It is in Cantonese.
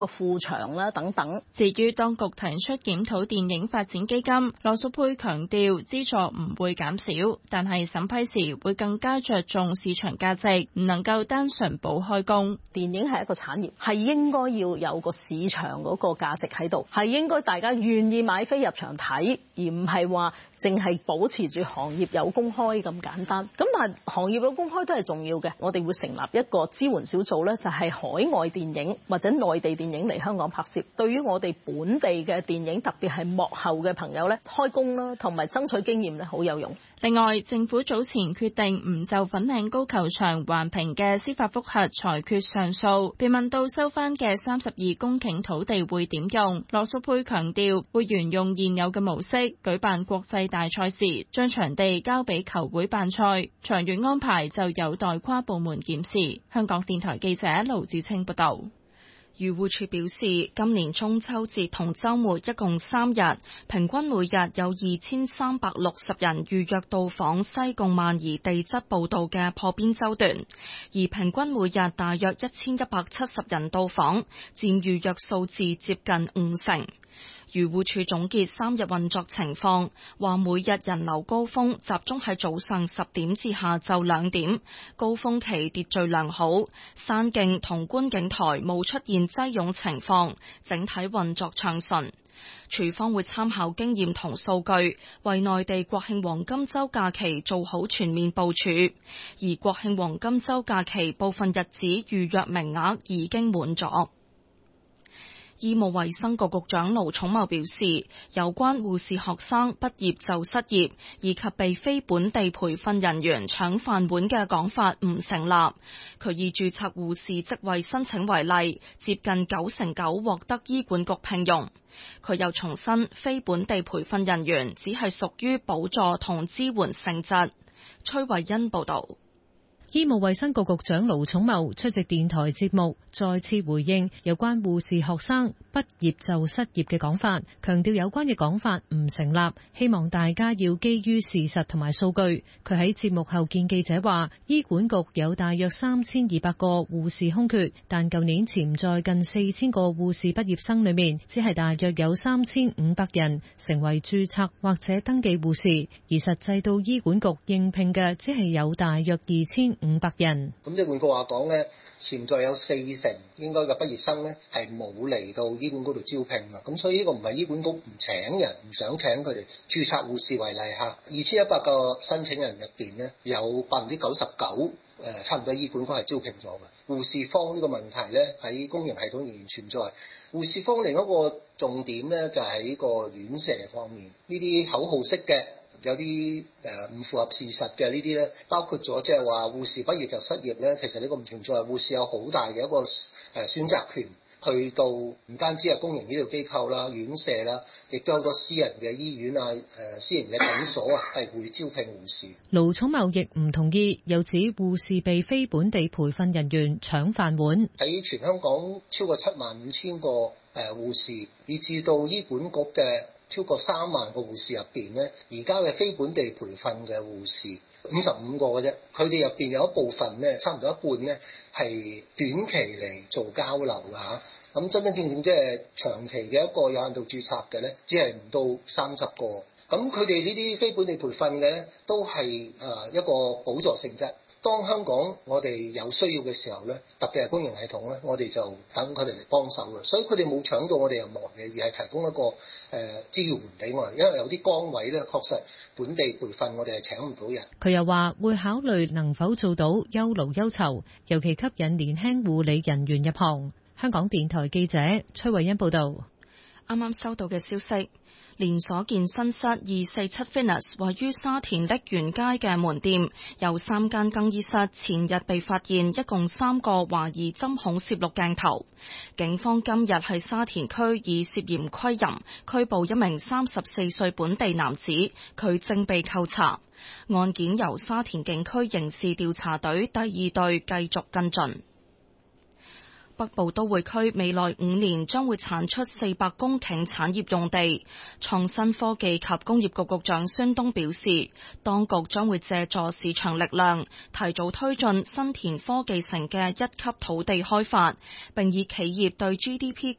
個庫場啦等等。 至於當局提出檢討電影發展基金，羅淑佩強調資助唔會減少，但係審批時會更加着重市場價值，唔能夠單純補開工。 電影係一個產業，係應該要有個市場嗰個價值喺度，係應該大家願意買飛入場睇，而唔係話淨係保持住行業有公開咁簡單。咁但係行業有公開都係重要嘅，我哋會成立一個支援小組呢，就係海外電影或者內地電影嚟香港拍攝。對於我哋本地嘅電影，特別係幕後嘅朋友呢，開工啦，同埋爭取經驗呢，好有用。 另外，政府早前決定唔就粉嶺高球場環評嘅司法覆核裁決上訴，被問到收翻嘅32公頃土地會點用，羅淑佩強調會沿用現有嘅模式舉辦國際大賽事，將場地交俾球會辦賽，長遠安排就有待跨部門檢視。香港電台記者盧志清報道。漁護署表示，今年中秋節同週末一共3日，平均每日有2360人預約到訪西貢萬宜地質步道嘅破邊洲段，而平均每日大約1170人到訪，佔預約數字接近50%。漁護署總結3日運作情況，話每日人流高峰集中喺早上10點至下晝2點，高峰期秩序良好，山徑同觀景台冇出現擠擁情況，整體運作暢順。署方會參考經驗同數據，為內地國慶黃金週假期做好全面部署，而國慶黃金週假期部分日子預約名額已經滿咗。醫務衛生局局長盧寵茂表示，有關護士學生畢業就失業，以及被非本地培訓人員搶飯碗嘅講法唔成立。佢以註冊護士職位申請為例，接近99%獲得醫管局聘用。佢又重申，非本地培訓人員只係屬於補助同支援性質。崔慧欣報道。 醫務衛生局局長盧寵茂出席電台節目，再次回應有關護士學生畢業就失業嘅講法，強調有關嘅講法唔成立，希望大家要基於事實同埋數據。佢喺節目後見記者話，醫管局有大約3200個護士空缺，但舊年潛在近4000個護士畢業生裏面，只係大約有3500人成為註冊或者登記護士，而實際到醫管局應聘嘅只係有大約2500人。 咁即係換句話講咧，潛在有40%應該嘅畢業生咧係冇嚟到醫管局度招聘㗎。咁所以呢個唔係醫管局唔請人，唔想請佢哋。註冊護士為例嚇，2100個申請人入邊咧，有99%差唔多醫管局係招聘咗嘅。護士荒呢個問題咧喺公營系統仍然存在。護士荒另一個重點咧就係呢個院舍方面，呢啲口號式嘅。有啲唔符合事實嘅呢啲咧，包括咗即係話護士畢業就失業咧，其實呢個唔存在。護士有好大嘅一個選擇權，去到唔單止係公營醫療機構啦、院舍啦，亦都有好多私人嘅醫院啊、私人嘅診所啊，係會招聘護士。 盧寵茂亦唔同意，又指護士被非本地培訓人員搶飯碗。 喺全香港超過75000個護士，以至到醫管局嘅超過3萬個護士入邊咧，而家嘅非本地培訓嘅護士55個嘅啫，佢哋入邊有一部分咧，差唔多一半咧係短期嚟做交流㗎嚇。咁真真正正即係長期嘅一個有限度註冊嘅咧，只係唔到30個。咁佢哋呢啲非本地培訓嘅咧，都係一個補助性質。當香港我哋有需要嘅時候咧，特別係公營系統咧，我哋就等佢哋嚟幫手嘅，所以佢哋冇搶到我哋任何嘅，而係提供一個支援俾我哋。因為有啲崗位咧，確實本地培訓我哋係請唔到人。 佢又話會考慮能否做到優勞優酬，尤其吸引年輕護理人員入行。香港電台記者崔慧欣報道。 啱啱收到嘅消息，連鎖健身室247 Fitness 位於沙田瀝源街嘅門店，有3間更衣室前日被發現一共3個懷疑針孔攝錄鏡頭。警方今日喺沙田區以涉嫌窺淫拘捕一名34歲本地男子，佢正被扣查。案件由沙田警區刑事調查隊第2隊繼續跟進。北部都會區未來5年將會產出400公頃產業用地。創新科技及工業局局長孫東表示，當局將會借助市場力量，提早推進新田科技城嘅1級土地開發，並以企業對 GDP